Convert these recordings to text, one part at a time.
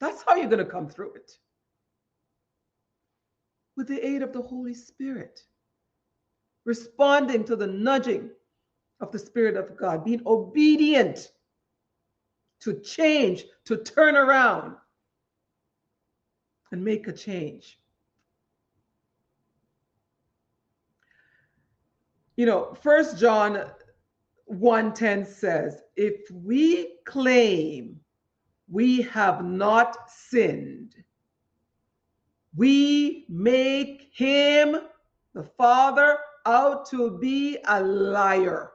That's how you're going to come through it. With the aid of the Holy Spirit, responding to the nudging of the Spirit of God, being obedient to change, to turn around and make a change. You know, 1 John 1:10 says, if we claim we have not sinned, we make him, the Father, out to be a liar,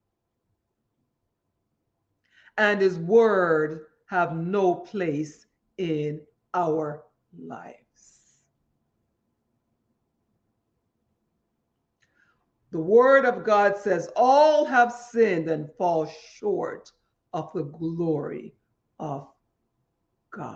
and his word have no place in our lives. The word of God says all have sinned and fall short of the glory of God.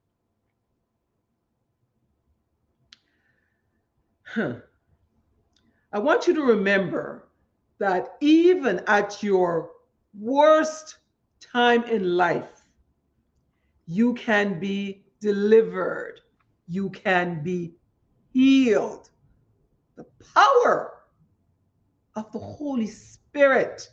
I want you to remember that even at your worst time in life, you can be delivered. You can be healed. The power of the Holy Spirit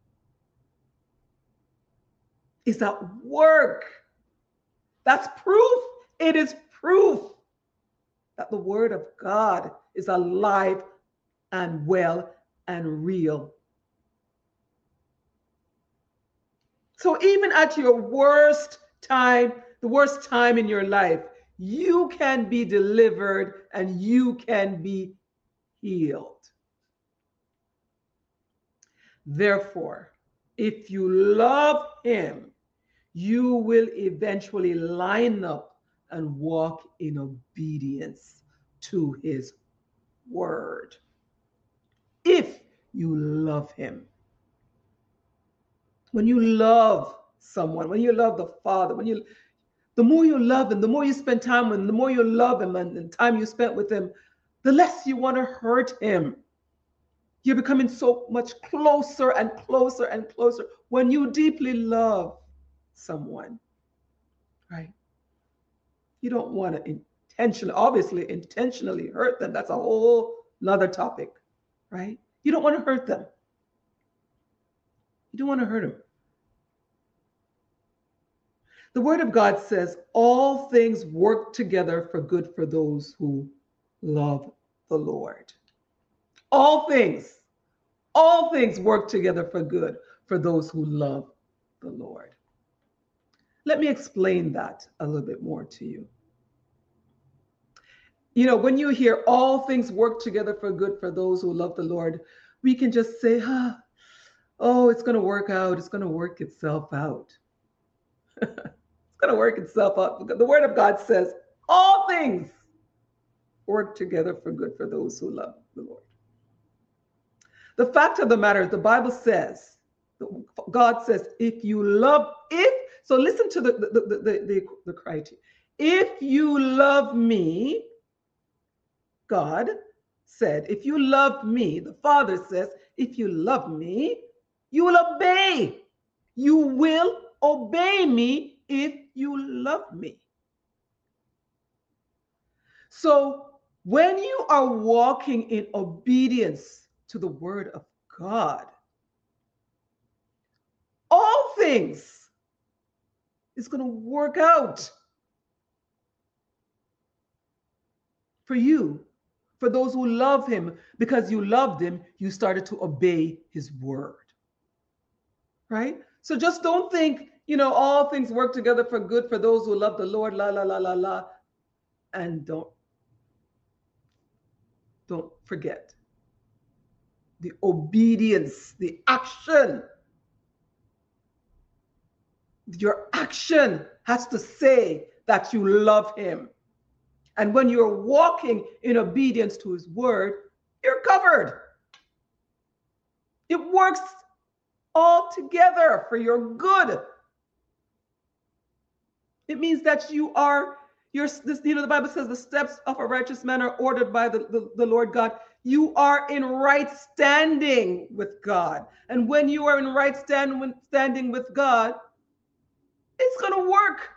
is at work. That's proof. It is proof that the Word of God is alive and well and real. So even at your worst time, the worst time in your life, you can be delivered and you can be healed. Therefore, if you love him, you will eventually line up and walk in obedience to his word. If you love him. When you love someone, when you love the Father, the more you love him, the more you spend time with him, the more you love him and the time you spent with him, the less you want to hurt him. You're becoming so much closer and closer and closer when you deeply love someone, right? You don't want to intentionally hurt them. That's a whole nother topic, right? You don't want to hurt them. You don't want to hurt them. The Word of God says all things work together for good for those who love the Lord. All things work together for good for those who love the Lord. Let me explain that a little bit more to you. You know, when you hear all things work together for good for those who love the Lord, we can just say, oh, it's going to work out. It's going to work itself out. It's going to work itself out. The Word of God says all things work together for good for those who love the Lord. The fact of the matter is the Bible says, God says, so listen to the criteria. If you love me, God said, if you love me, the Father says, if you love me, you will obey. You will obey me if you love me. So when you are walking in obedience to the Word of God, all things is going to work out for you, for those who love him. Because you loved him, you started to obey his word, right? So just don't think, all things work together for good for those who love the Lord, la, la, la, la, la, and don't forget the obedience, the action. Your action has to say that you love him. And when you're walking in obedience to his word, you're covered. It works all together for your good. It means that the Bible says the steps of a righteous man are ordered by the Lord God. You are in right standing with God. And when you are in right standing with God, it's going to work.